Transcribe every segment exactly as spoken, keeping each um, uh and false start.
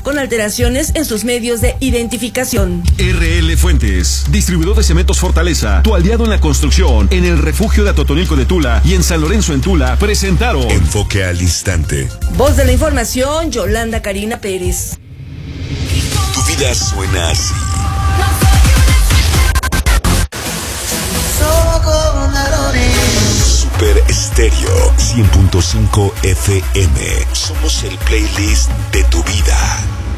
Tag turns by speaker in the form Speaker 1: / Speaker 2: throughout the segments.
Speaker 1: con alteraciones en sus medios de identificación.
Speaker 2: R L Fuentes, distribuidor de cementos Fortaleza, tu aliado en la construcción, en el refugio de Atotonilco de Tula y en San Lorenzo en Tula, presentaron
Speaker 3: Enfoque al Instante.
Speaker 1: Voz de la información, Yolanda Karina Pérez.
Speaker 3: Tu vida suena así. Super Estéreo cien punto cinco F M. Somos el playlist de tu vida.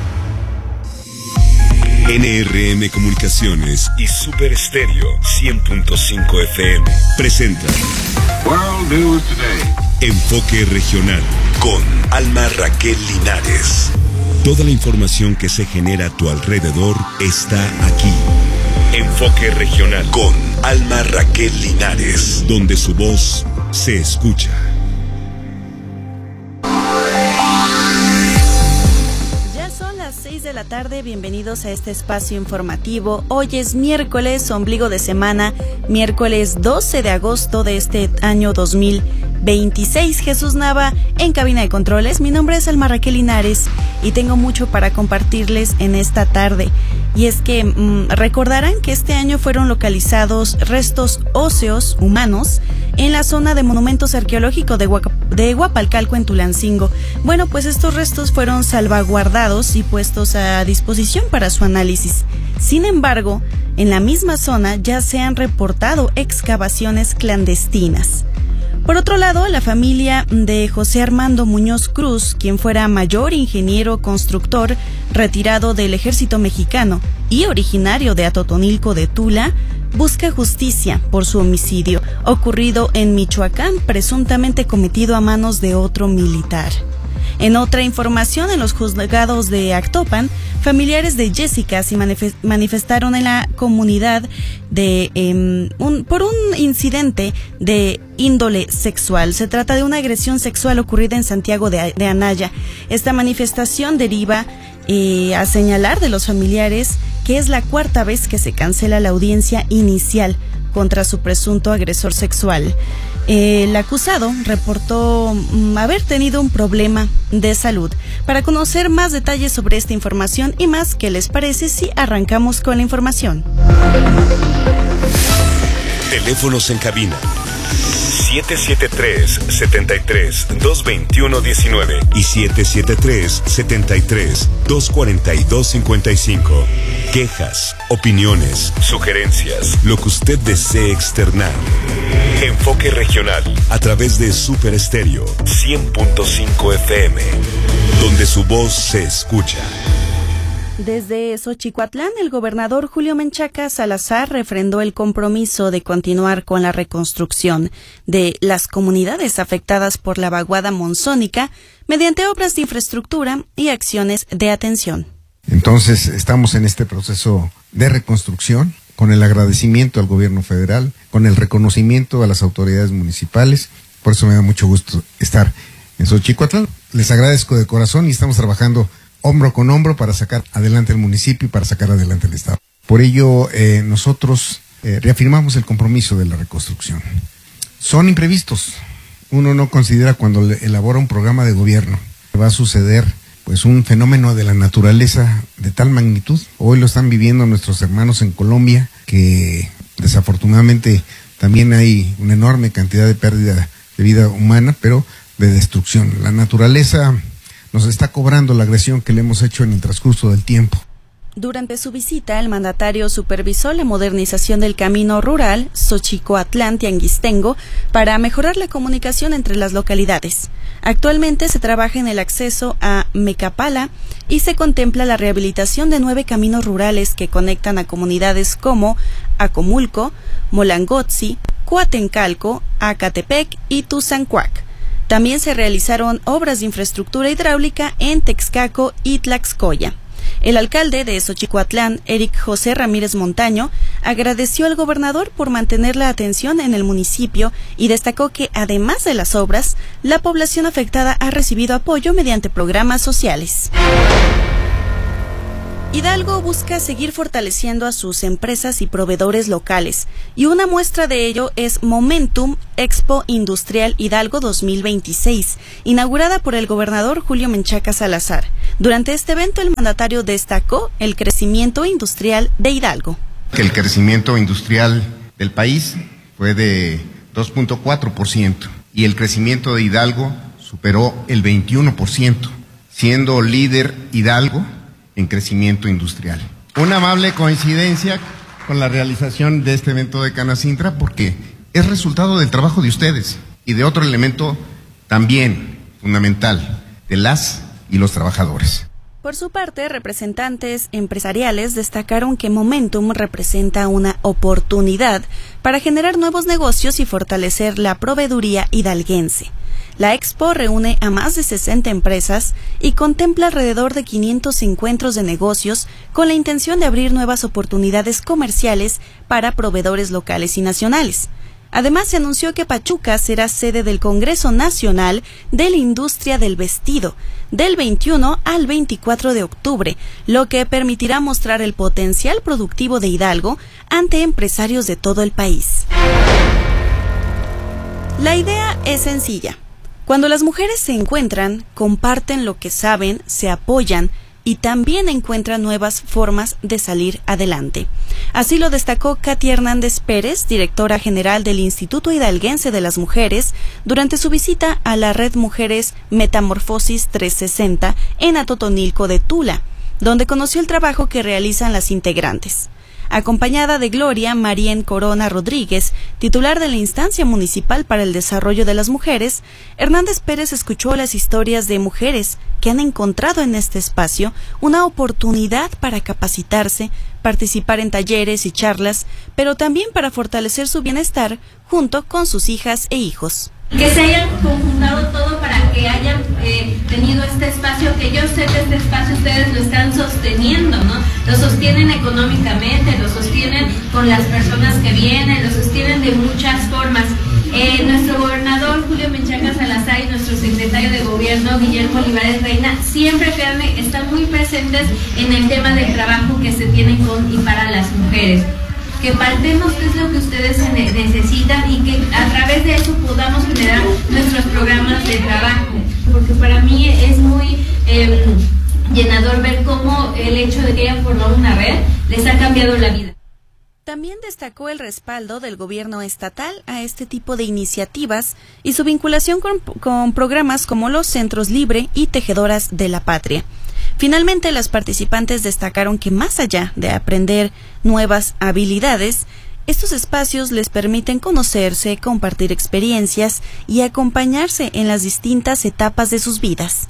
Speaker 3: N R M Comunicaciones y Super Estéreo cien punto cinco F M presentan World News Today. Enfoque Regional con Alma Raquel Linares. Toda la información que se genera a tu alrededor está aquí. Enfoque Regional con Alma Raquel Linares, donde su voz se escucha.
Speaker 4: Ya son las seis de la tarde, bienvenidos a este espacio informativo. Hoy es miércoles, ombligo de semana, miércoles doce de agosto de este año dos mil veintiséis. Jesús Nava en cabina de controles. Mi nombre es Alma Raquel Linares y tengo mucho para compartirles en esta tarde. Y es que mmm, recordarán que este año fueron localizados restos óseos humanos en la zona de monumentos arqueológicos de, Huaca, de Huapalcalco en Tulancingo. Bueno, pues estos restos fueron salvaguardados y puestos a disposición para su análisis. Sin embargo, en la misma zona ya se han reportado excavaciones clandestinas. Por otro lado, la familia de José Armando Muñoz Cruz, quien fuera mayor ingeniero constructor retirado del ejército mexicano y originario de Atotonilco de Tula, busca justicia por su homicidio ocurrido en Michoacán, presuntamente cometido a manos de otro militar. En otra información, en los juzgados de Actopan, familiares de Jessica se manifestaron en la comunidad de eh, un, por un incidente de índole sexual. Se trata de una agresión sexual ocurrida en Santiago de, de Anaya. Esta manifestación deriva eh, a señalar de los familiares que es la cuarta vez que se cancela la audiencia inicial contra su presunto agresor sexual. El acusado reportó um, haber tenido un problema de salud. Para conocer más detalles sobre esta información y más, ¿qué les parece si arrancamos con la información?
Speaker 3: Teléfonos en cabina siete siete tres, siete tres, dos dos uno, uno nueve y siete siete tres, siete tres, dos cuatro dos, cinco cinco. Quejas, opiniones, sugerencias, lo que usted desee externar. Enfoque Regional a través de Super Estéreo cien punto cinco F M, donde su voz se escucha.
Speaker 4: Desde Xochicuatlán, el gobernador Julio Menchaca Salazar refrendó el compromiso de continuar con la reconstrucción de las comunidades afectadas por la vaguada monzónica mediante obras de infraestructura y acciones de atención.
Speaker 5: Entonces, estamos en este proceso de reconstrucción, con el agradecimiento al gobierno federal, con el reconocimiento a las autoridades municipales. Por eso me da mucho gusto estar en Xochicuatlán. Les agradezco de corazón y estamos trabajando hombro con hombro para sacar adelante el municipio y para sacar adelante el Estado. Por ello, eh, nosotros eh, reafirmamos el compromiso de la reconstrucción. Son imprevistos. Uno no considera cuando elabora un programa de gobierno que va a suceder pues un fenómeno de la naturaleza de tal magnitud. Hoy lo están viviendo nuestros hermanos en Colombia, que desafortunadamente también hay una enorme cantidad de pérdida de vida humana, pero de destrucción. La naturaleza nos está cobrando la agresión que le hemos hecho en el transcurso del tiempo.
Speaker 4: Durante su visita, el mandatario supervisó la modernización del camino rural Xochicoatlán-Tianguistengo para mejorar la comunicación entre las localidades. Actualmente se trabaja en el acceso a Mecapala y se contempla la rehabilitación de nueve caminos rurales que conectan a comunidades como Acomulco, Molangotzi, Coatencalco, Acatepec y Tuzancuac. También se realizaron obras de infraestructura hidráulica en Texcaco y Tlaxcoya. El alcalde de Xochicuatlán, Eric José Ramírez Montaño, agradeció al gobernador por mantener la atención en el municipio y destacó que, además de las obras, la población afectada ha recibido apoyo mediante programas sociales. Hidalgo busca seguir fortaleciendo a sus empresas y proveedores locales, y una muestra de ello es Momentum Expo Industrial Hidalgo dos mil veintiséis, inaugurada por el gobernador Julio Menchaca Salazar. Durante este evento, el mandatario destacó el crecimiento industrial de Hidalgo.
Speaker 5: Que el crecimiento industrial del país fue de dos punto cuatro por ciento y el crecimiento de Hidalgo superó el veintiuno por ciento, siendo líder Hidalgo en crecimiento industrial. Una amable coincidencia con la realización de este evento de Canacintra, porque es resultado del trabajo de ustedes y de otro elemento también fundamental, de las y los trabajadores.
Speaker 4: Por su parte, representantes empresariales destacaron que Momentum representa una oportunidad para generar nuevos negocios y fortalecer la proveeduría hidalguense. La expo reúne a más de sesenta empresas y contempla alrededor de quinientos encuentros de negocios con la intención de abrir nuevas oportunidades comerciales para proveedores locales y nacionales. Además, se anunció que Pachuca será sede del Congreso Nacional de la Industria del Vestido del veintiuno al veinticuatro de octubre, lo que permitirá mostrar el potencial productivo de Hidalgo ante empresarios de todo el país. La idea es sencilla. Cuando las mujeres se encuentran, comparten lo que saben, se apoyan y también encuentran nuevas formas de salir adelante. Así lo destacó Katy Hernández Pérez, directora general del Instituto Hidalguense de las Mujeres, durante su visita a la Red Mujeres Metamorfosis trescientos sesenta en Atotonilco de Tula, donde conoció el trabajo que realizan las integrantes. Acompañada de Gloria Marien Corona Rodríguez, titular de la Instancia Municipal para el Desarrollo de las Mujeres, Hernández Pérez escuchó las historias de mujeres que han encontrado en este espacio una oportunidad para capacitarse, participar en talleres y charlas, pero también para fortalecer su bienestar junto con sus hijas e hijos.
Speaker 6: Que se hayan conjuntado todo para que hayan eh, tenido este espacio, que yo sé que este espacio ustedes lo están sosteniendo, ¿no? Lo sostienen económicamente, lo sostienen con las personas que vienen, lo sostienen de muchas formas. Eh, nuestro gobernador Julio Menchaca Salazar y nuestro secretario de gobierno Guillermo Olivares Reina siempre, créanme, están muy presentes en el tema del trabajo que se tiene con y para las mujeres. Que partemos qué es lo que ustedes necesitan y que a través de eso podamos generar nuestros programas de trabajo, porque para mí es muy eh, llenador ver cómo el hecho de que hayan formado una red les ha cambiado la vida.
Speaker 4: También destacó el respaldo del gobierno estatal a este tipo de iniciativas y su vinculación con, con programas como los Centros Libre y Tejedoras de la Patria. Finalmente, las participantes destacaron que más allá de aprender nuevas habilidades, estos espacios les permiten conocerse, compartir experiencias y acompañarse en las distintas etapas de sus vidas.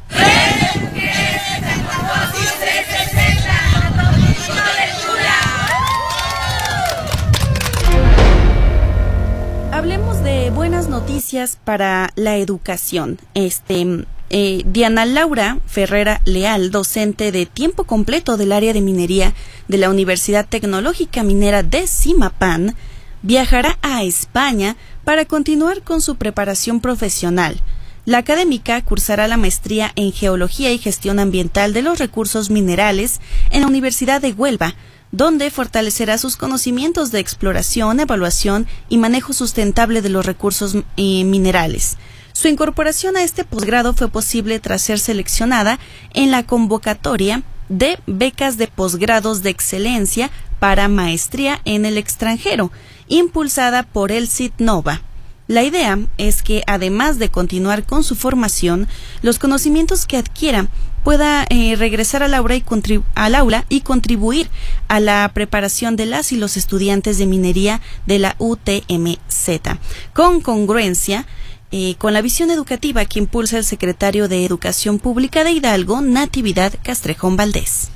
Speaker 4: Hablemos de buenas noticias para la educación. Este... Eh, Diana Laura Ferrera Leal, docente de tiempo completo del área de minería de la Universidad Tecnológica Minera de Zimapán, viajará a España para continuar con su preparación profesional. La académica cursará la maestría en Geología y Gestión Ambiental de los Recursos Minerales en la Universidad de Huelva, donde fortalecerá sus conocimientos de exploración, evaluación y manejo sustentable de los recursos eh, minerales. Su incorporación a este posgrado fue posible tras ser seleccionada en la convocatoria de becas de posgrados de excelencia para maestría en el extranjero, impulsada por el CITNOVA. La idea es que, además de continuar con su formación, los conocimientos que adquiera pueda eh, regresar al aula, y contribu- al aula y contribuir a la preparación de las y los estudiantes de minería de la U T M Z, con congruencia Eh, con la visión educativa que impulsa el secretario de Educación Pública de Hidalgo, Natividad Castrejón Valdés.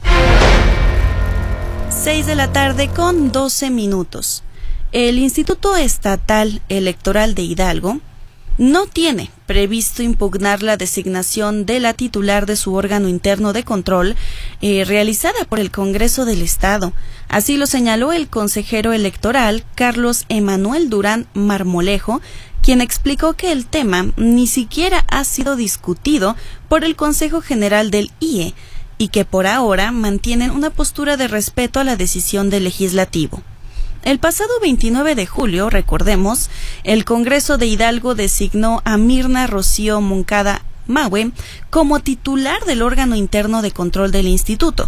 Speaker 4: Seis de la tarde con doce minutos. El Instituto Estatal Electoral de Hidalgo no tiene previsto impugnar la designación de la titular de su órgano interno de control eh, realizada por el Congreso del Estado. Así lo señaló el consejero electoral Carlos Emanuel Durán Marmolejo, quien explicó que el tema ni siquiera ha sido discutido por el Consejo General del I E y que por ahora mantienen una postura de respeto a la decisión del legislativo. El pasado veintinueve de julio, recordemos, el Congreso de Hidalgo designó a Mirna Rocío Moncada Mahue como titular del órgano interno de control del instituto.